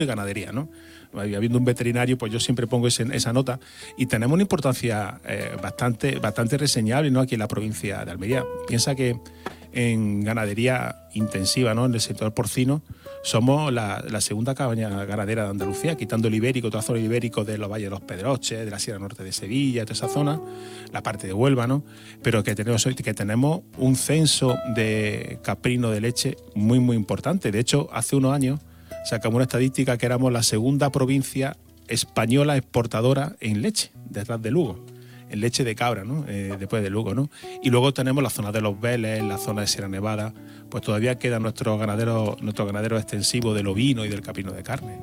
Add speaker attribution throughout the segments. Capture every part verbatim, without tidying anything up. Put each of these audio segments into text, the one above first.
Speaker 1: y ganadería, ¿no? Habiendo un veterinario, pues yo siempre pongo ese, esa nota y tenemos una importancia eh, bastante, bastante reseñable, ¿no? Aquí en la provincia de Almería. Piensa que en ganadería intensiva, ¿no? En el sector porcino, somos la, la segunda cabaña ganadera de Andalucía, quitando el ibérico, toda la zona ibérico de los Valles de los Pedroches, de la Sierra Norte de Sevilla, toda esa zona, la parte de Huelva, ¿no? Pero que tenemos, que tenemos un censo de caprino de leche muy, muy importante. De hecho, hace unos años sacamos una estadística que éramos la segunda provincia española exportadora en leche, detrás de Lugo, en leche de cabra, ¿no? Eh, después de Lugo, ¿no? Y luego tenemos la zona de los Vélez, la zona de Sierra Nevada, pues todavía quedan nuestros ganaderos, nuestros ganaderos extensivos del ovino y del caprino de carne.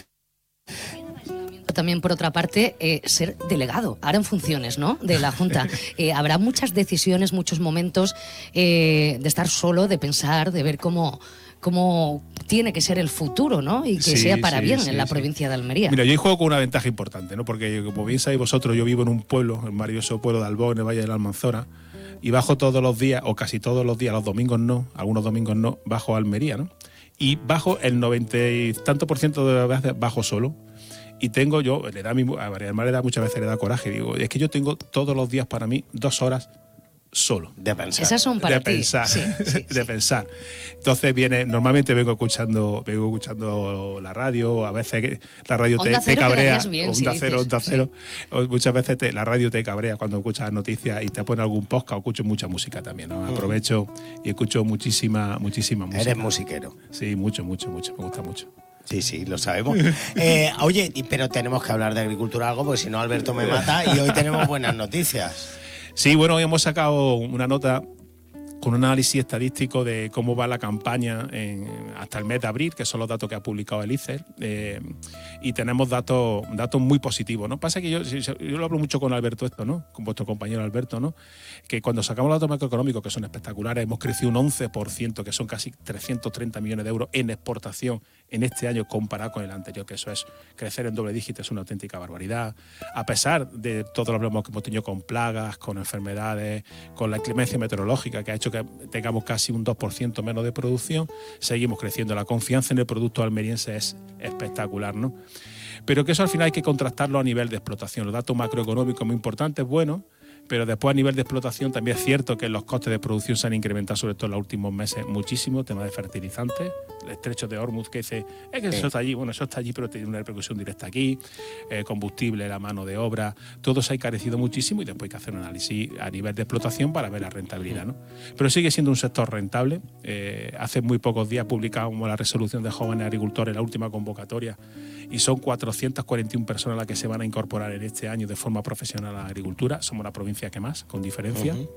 Speaker 2: También, por otra parte, eh, ser delegado, ahora en funciones, ¿no?, de la Junta. Eh, habrá muchas decisiones, muchos momentos eh, de estar solo, de pensar, de ver cómo, cómo tiene que ser el futuro, ¿no? Y que sí, sea para sí, bien sí, en la sí. provincia de Almería.
Speaker 1: Mira, yo juego con una ventaja importante, ¿no? Porque, como bien sabéis vosotros, yo vivo en un pueblo, el maravilloso pueblo de Albó, en el Valle de la Almanzora, y bajo todos los días, o casi todos los días, los domingos no, algunos domingos no, bajo a Almería, ¿no? Y bajo el noventa y tanto por ciento de las veces bajo solo. Y tengo yo, le da a, mi, a María del Mar le da muchas veces le da coraje, digo, es que yo tengo todos los días para mí dos horas solo.
Speaker 3: De pensar.
Speaker 2: Esas son para
Speaker 1: de
Speaker 2: ti.
Speaker 1: Pensar,
Speaker 2: sí, sí,
Speaker 1: de
Speaker 2: sí. pensar.
Speaker 1: Entonces viene, normalmente vengo escuchando, vengo escuchando la radio, a veces la radio te, te cabrea,
Speaker 2: bien,
Speaker 1: onda
Speaker 2: sí,
Speaker 1: cero,
Speaker 2: dices,
Speaker 1: onda cero.
Speaker 2: Sí.
Speaker 1: Muchas veces te, la radio te cabrea cuando escuchas noticias y te pone algún podcast, o escucho mucha música también, ¿no? Aprovecho y escucho muchísima, muchísima música.
Speaker 3: Eres musiquero.
Speaker 1: Sí, mucho, mucho, mucho, me gusta mucho.
Speaker 3: Sí, sí, lo sabemos. Eh, oye, pero tenemos que hablar de agricultura algo, porque si no Alberto me mata, y hoy tenemos buenas noticias.
Speaker 1: Sí, bueno, hoy hemos sacado una nota con un análisis estadístico de cómo va la campaña en, hasta el mes de abril, que son los datos que ha publicado el I C E R, eh, y tenemos datos, datos muy positivos, ¿no? Pasa que yo, yo lo hablo mucho con Alberto esto, ¿no? Con vuestro compañero Alberto, ¿no? Que cuando sacamos los datos macroeconómicos, que son espectaculares, hemos crecido un once por ciento, que son casi trescientos treinta millones de euros en exportación en este año comparado con el anterior, que eso es crecer en doble dígito, es una auténtica barbaridad. A pesar de todos los problemas que hemos tenido con plagas, con enfermedades, con la inclemencia meteorológica, que ha hecho que tengamos casi un dos por ciento menos de producción, seguimos creciendo. La confianza en el producto almeriense es espectacular, ¿no? Pero que eso al final hay que contrastarlo a nivel de explotación. Los datos macroeconómicos muy importantes, bueno, pero después a nivel de explotación también es cierto que los costes de producción se han incrementado, sobre todo en los últimos meses, muchísimo. Tema de fertilizantes, el estrecho de Hormuz, que dice, es que eso está allí, bueno, eso está allí, pero tiene una repercusión directa aquí, eh, combustible, la mano de obra, todo se ha encarecido muchísimo y después hay que hacer un análisis a nivel de explotación para ver la rentabilidad, ¿no? Pero sigue siendo un sector rentable. Eh, hace muy pocos días publicábamos la resolución de jóvenes agricultores, la última convocatoria, y son cuatrocientas cuarenta y una personas las que se van a incorporar en este año de forma profesional a la agricultura. Somos la provincia que más, con diferencia. Uh-huh.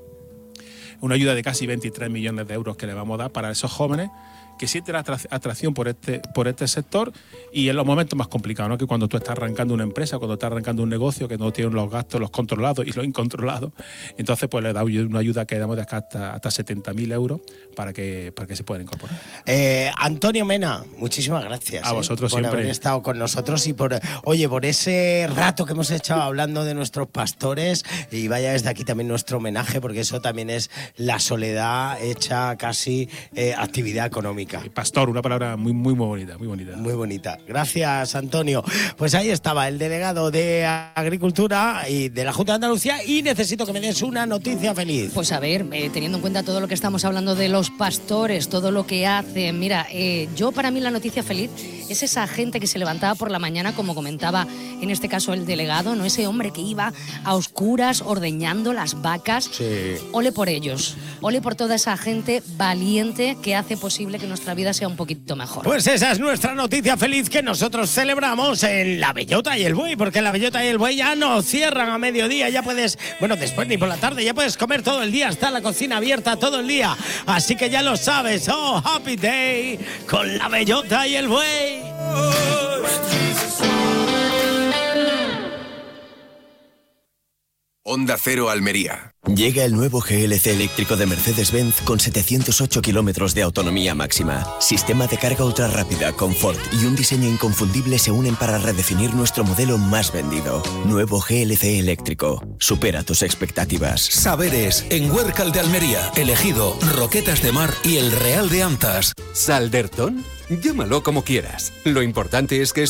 Speaker 1: Una ayuda de casi veintitrés millones de euros que le vamos a dar para esos jóvenes que sienten atracción por este, por este sector, y en los momentos más complicados, ¿no? Que cuando tú estás arrancando una empresa, cuando estás arrancando un negocio, que no tienes los gastos, los controlados y los incontrolados, entonces pues le da una ayuda que damos de acá hasta, hasta setenta mil euros para que, para que se puedan incorporar.
Speaker 3: Eh, Antonio Mena, muchísimas gracias.
Speaker 1: A vosotros
Speaker 3: eh, por
Speaker 1: siempre.
Speaker 3: haber estado con nosotros y por, oye, por ese rato que hemos echado hablando de nuestros pastores, y vaya desde aquí también nuestro homenaje, porque eso también es la soledad hecha casi eh, actividad económica.
Speaker 1: Pastor, una palabra muy, muy, muy bonita, muy bonita.
Speaker 3: Muy bonita. Gracias, Antonio. Pues ahí estaba el delegado de Agricultura y de la Junta de Andalucía, y necesito que me des una noticia feliz.
Speaker 2: Pues a ver, eh, teniendo en cuenta todo lo que estamos hablando de los pastores, todo lo que hacen, mira, eh, yo para mí la noticia feliz es esa gente que se levantaba por la mañana, como comentaba en este caso el delegado, ¿no? Ese hombre que iba a oscuras ordeñando las vacas.
Speaker 3: Sí.
Speaker 2: Ole por ellos, ole por toda esa gente valiente que hace posible que nuestra vida sea un poquito mejor.
Speaker 3: Pues esa es nuestra noticia feliz que nosotros celebramos en La Bellota y el Buey, porque La Bellota y el Buey ya no cierran a mediodía, ya puedes, bueno, después ni por la tarde, ya puedes comer todo el día, está la cocina abierta todo el día, así que ya lo sabes. Oh, happy day con La Bellota y el Buey.
Speaker 4: Onda Cero Almería.
Speaker 5: Llega el nuevo G L C eléctrico de Mercedes-Benz con setecientos ocho kilómetros de autonomía máxima. Sistema de carga ultra rápida, confort y un diseño inconfundible se unen para redefinir nuestro modelo más vendido. Nuevo G L C eléctrico. Supera tus expectativas.
Speaker 6: Saberes, en Huércal de Almería, Elegido, Roquetas de Mar y El Real de Antas.
Speaker 7: ¿Salderton? Llámalo como quieras. Lo importante es que